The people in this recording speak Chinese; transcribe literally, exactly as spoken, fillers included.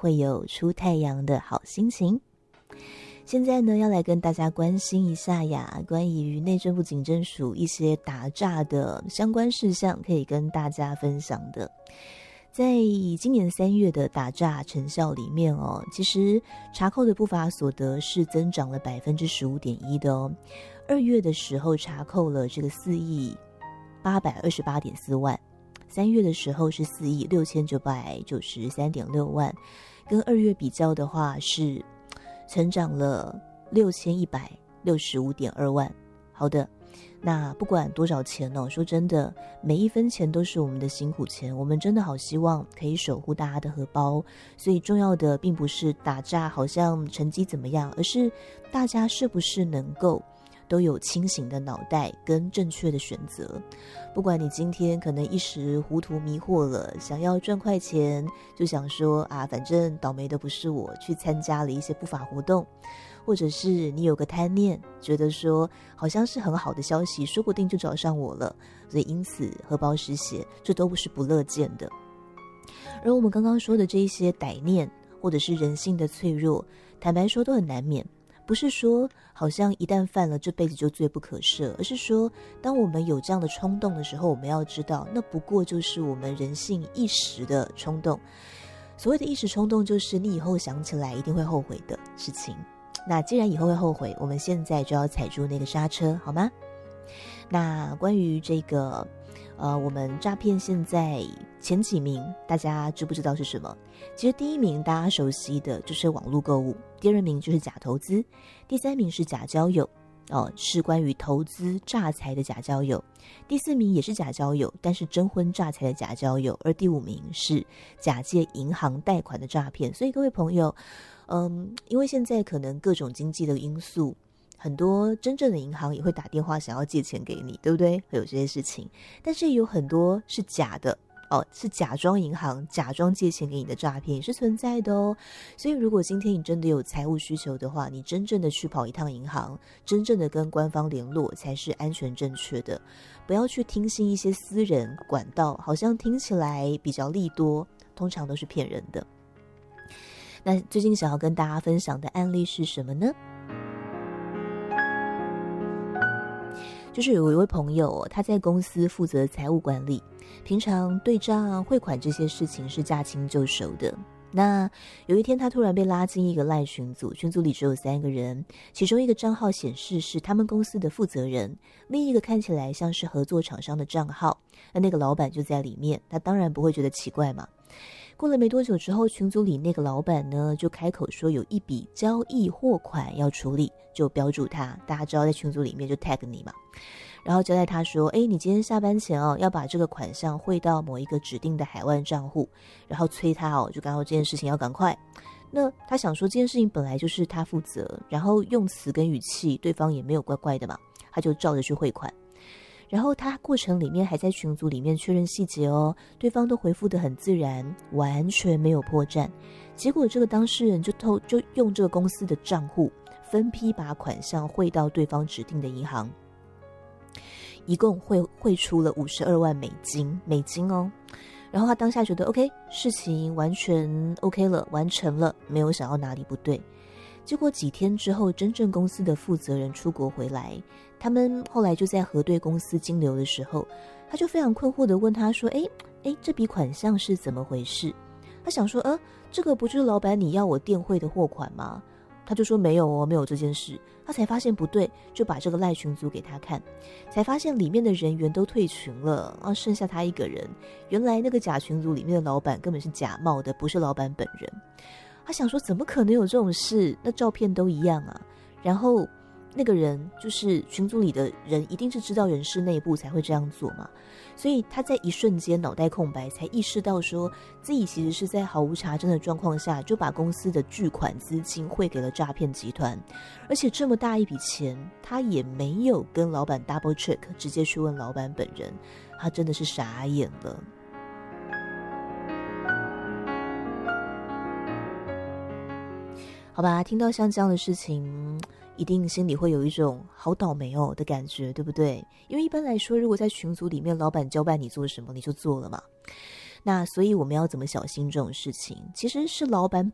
会有出太阳的好心情。现在呢，要来跟大家关心一下呀，关于内政部警政署一些打诈的相关事项，可以跟大家分享的。在今年三月的打诈成效里面哦，其实查扣的不法所得是增长了百分之十五点一的哦。二月的时候查扣了这个四亿八百二十八点四万，三月的时候是四亿六千九百九十三点六万，跟二月比较的话是成长了六千一百六十五点二万。好的，那不管多少钱哦，说真的，每一分钱都是我们的辛苦钱，我们真的好希望可以守护大家的荷包。所以重要的并不是打诈好像成绩怎么样，而是大家是不是能够都有清醒的脑袋跟正确的选择。不管你今天可能一时糊涂迷惑了，想要赚快钱，就想说啊，反正倒霉的不是我，去参加了一些不法活动，或者是你有个贪念，觉得说好像是很好的消息，说不定就找上我了，所以因此荷包失血，这都不是不乐见的。而我们刚刚说的这一些歹念，或者是人性的脆弱，坦白说都很难免。不是说好像一旦犯了这辈子就罪不可赦，而是说当我们有这样的冲动的时候，我们要知道那不过就是我们人性一时的冲动。所谓的一时冲动，就是你以后想起来一定会后悔的事情。那既然以后会后悔，我们现在就要踩住那个刹车，好吗？那关于这个呃，我们诈骗现在前几名大家知不知道是什么？其实第一名大家熟悉的就是网络购物，第二名就是假投资，第三名是假交友哦，是关于投资诈财的假交友，第四名也是假交友，但是征婚诈财的假交友，而第五名是假借银行贷款的诈骗。所以各位朋友，嗯，因为现在可能各种经济的因素，很多真正的银行也会打电话想要借钱给你，对不对？会有这些事情，但是有很多是假的哦，是假装银行假装借钱给你的诈骗也是存在的哦。所以如果今天你真的有财务需求的话，你真正的去跑一趟银行，真正的跟官方联络才是安全正确的。不要去听信一些私人管道，好像听起来比较利多，通常都是骗人的。那最近想要跟大家分享的案例是什么呢？就是有一位朋友，他在公司负责财务管理，平常对账汇款这些事情是驾轻就熟的。那有一天他突然被拉进一个赖群组，群组里只有三个人，其中一个账号显示是他们公司的负责人，另一个看起来像是合作厂商的账号，那那个老板就在里面，他当然不会觉得奇怪嘛。过了没多久之后，群组里那个老板呢就开口说有一笔交易货款要处理，就标注他，大家知道在群组里面就 tag 你嘛，然后交代他说，哎，你今天下班前哦要把这个款项汇到某一个指定的海外账户，然后催他哦，就刚刚这件事情要赶快。那他想说这件事情本来就是他负责，然后用词跟语气对方也没有怪怪的嘛，他就照着去汇款。然后他过程里面还在群组里面确认细节哦，对方都回复得很自然，完全没有破绽。结果这个当事人就透就用这个公司的账户分批把款项汇到对方指定的银行，一共汇汇出了五十二万美金美金哦。然后他当下觉得 OK， 事情完全 OK 了，完成了，没有想到哪里不对。结果几天之后，真正公司的负责人出国回来，他们后来就在核对公司金流的时候，他就非常困惑地问他说，诶诶，这笔款项是怎么回事？他想说，呃，这个不就是老板你要我电汇的货款吗？他就说没有哦，没有这件事。他才发现不对，就把这个赖群组给他看，才发现里面的人员都退群了啊，剩下他一个人。原来那个假群组里面的老板根本是假冒的，不是老板本人。他想说怎么可能有这种事，那照片都一样啊。然后那个人就是群组里的人，一定是知道人事内部才会这样做嘛。所以他在一瞬间脑袋空白，才意识到说自己其实是在毫无查证的状况下，就把公司的巨款资金汇给了诈骗集团，而且这么大一笔钱，他也没有跟老板 double check， 直接去问老板本人，他真的是傻眼了。好吧，听到像这样的事情，一定心里会有一种好倒霉哦的感觉，对不对？因为一般来说，如果在群组里面老板交办你做什么，你就做了嘛。那所以我们要怎么小心这种事情？其实是老板